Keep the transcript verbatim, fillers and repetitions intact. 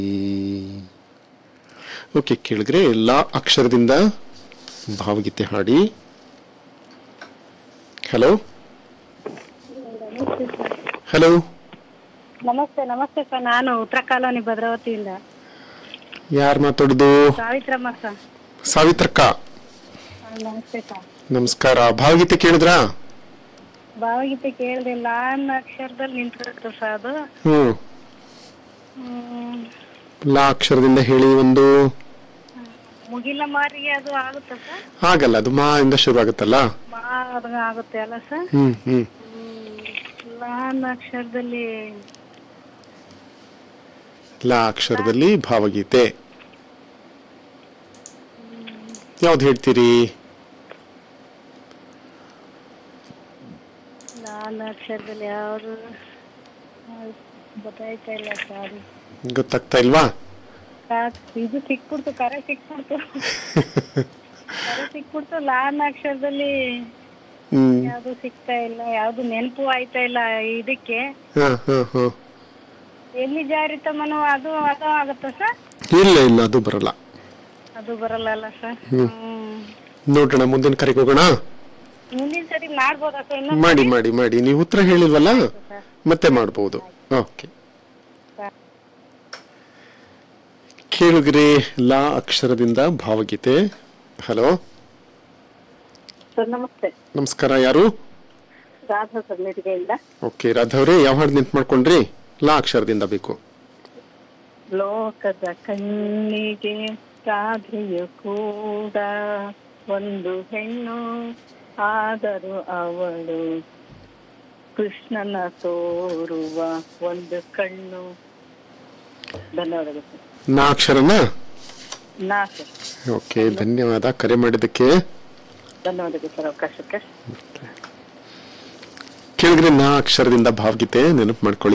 Okay, ಕೇಳಿದ್ರೆ ಎಲ್ಲಾ ಅಕ್ಷರದಿಂದ ಭಾವಗೀತೆ ಹಾಡಿ. ಹಲೋ ಹಲೋ ನಮಸ್ತೆ ನಮಸ್ತೆ ಸರ್, ನಾನು ಉತ್ತರ ಕಾಲೋನಿ ಭದ್ರಾವತಿಯಿಂದ ಯಾರು ಮಾತಾಡುದು? ಸಾವಿತ್ರಮ್ಮ ಸರ್. ಸಾವಿತ್ರಕ್ಕ, ನಮಸ್ತೆ ಸರ್. ನಮಸ್ಕಾರ. ಭಾವಗೀತೆ ಕೇಳಿದ್ರಾ? ಭಾವಗೀತೆ ಕೇಳಿದೆ, ಲಾನ್ ಅಕ್ಷರದಲ್ಲಿ ನಿಂತಿರುತ್ತೆ ಸರ್ ಅದು. ಹ್ಮ್ ಹ್ಮ್, ಲಾ ಅಕ್ಷರದಿಂದ ಹೇಳಿ ಒಂದು. ಮುಗಿಲ ಮಾರಿಗೆ ಅದು ಆಗುತ್ತೆ ಸರ್? ಆಗಲ್ಲ, ಅದು ಮಾ ಇಂದ ಶುರು ಆಗುತ್ತಲ್ಲ. ಮಾ ಅದು ಆಗುತ್ತೆ ಅಲ್ಲ ಸರ್? ಹ್ಮ್ ಹ್ಮ್ ಲಾನ್ ಅಕ್ಷರದಲ್ಲಿ ಲಾ ಅಕ್ಷರದಲ್ಲಿ ಭಾವಗೀತೆ ಯಾವ್ದು ಹೇಳ್ತೀರಿ? ಲಾನ್ ಅಕ್ಷರದಲ್ಲಿ ಯಾವುದು ಗೊತ್ತಾಯ್ತಾ ಇಲ್ಲ ಸರ್. ಗೊತ್ತಾಗ್ತಾ ಇಲ್ವಾ? ಇದು ಸಿಕ್ಬಿಡ್ತು, ಕರೆ ಸಿಕ್ಬಿಡ್ತು ಕರೆ ಸಿಕ್ಬಿಡ್ತು ಲಾನ್ ಅಕ್ಷರದಲ್ಲಿ ಹ್ಮ್ ಯಾವ್ದು ಸಿಗ್ತಾ ಇಲ್ಲ, ಯಾವ್ದು ನೆನಪು ಆಯ್ತಾ ಇಲ್ಲ ಇದಕ್ಕೆ. ಹ ಹ ಹ ಎಲ್ಲಿ ಜಾರಿತಮ್ಮನು ಅದು ಅದು ಆಗುತ್ತಾ ಸರ್? ಇಲ್ಲ ಇಲ್ಲ, ಅದು ಬರಲ್ಲ. ಅದು ಬರಲ್ಲ ಅಲ್ಲ ಸರ್? ಹ್ಮ್. ಹ್ಮ್. ನೋಡೋಣ, ಮುಂದಿನ ಕರೆಗೆ ಹೋಗೋಣ. ಮುಂದಿನ ಸರಿ ಮಾಡ್ಬೋದಾ ಸರ್? ಇನ್ನೊಂದ್ ಮಾಡಿ ಸರಿ? ಮಾಡಿ ಮಾಡಿ, ನೀವು ಉತ್ತರ ಹೇಳಿಲ್ವಲ್ಲ, ಸರ್. ಮತ್ತೆ ಮಾಡಬಹುದು. Okay, sir. ಕೇಳುಗ್ರಿ, ಲಾ ಅಕ್ಷರದಿಂದ ಭಾವಗೀತೆ. ಹಲೋ ಸರ್ ನಮಸ್ತೆ. ನಮಸ್ಕಾರ. ಯಾರು? ರಾಧಾ ಸರ್, ಓಕೆ, ರಾಧವ್ರೆ, ಯಾವ ಹಾಡು ನೆನ್ಪು ಮಾಡ್ಕೊಂಡ್ರಿ? ಲಾ ಅಕ್ಷರದಿಂದ ಬೇಕು. ಲೋಕದ ಕಣ್ಣಿಗೆ ರಾಧೆಯು ಕೂಡ ಒಂದು ಹೆಣ್ಣು, ಆದರೂ ಅವಳು ಕೃಷ್ಣನ ತೋರುವ ಒಂದು ಕಣ್ಣು. ಧನ್ಯವಾದಗಳು ಸರ್. ನಾ ಅಕ್ಷರನ? ನಾ ಸರ್. ಓಕೆ, ಧನ್ಯವಾದ ಕರೆ ಮಾಡಿದ್ದಕ್ಕೆ. ಧನ್ಯವಾದಗಳು ಸರ್ ಅವಕಾಶಕ್ಕೆ. ಕೇಳಿದ್ರೆ ನಾ ಅಕ್ಷರದಿಂದ ಭಾವಗೀತೆ ನೆನಪು ಮಾಡ್ಕೊಳ್ಳಿ.